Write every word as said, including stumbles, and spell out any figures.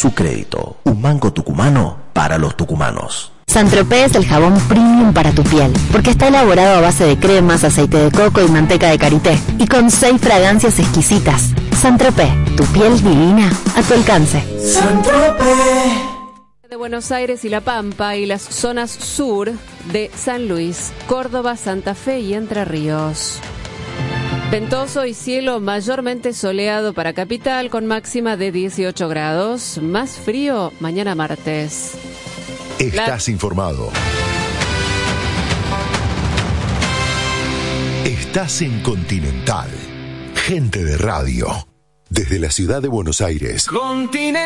su crédito. Un banco tucumano para los tucumanos. Saint-Tropez es el jabón premium para tu piel, porque está elaborado a base de cremas, aceite de coco y manteca de karité, y con seis fragancias exquisitas. Saint-Tropez, tu piel divina a tu alcance. Saint-Tropez. De Buenos Aires y La Pampa y las zonas sur de San Luis, Córdoba, Santa Fe y Entre Ríos. Ventoso y cielo mayormente soleado para capital con máxima de dieciocho grados. Más frío mañana martes. Estás La... informado. Estás en Continental. Gente de radio. Desde la ciudad de Buenos Aires. Continental.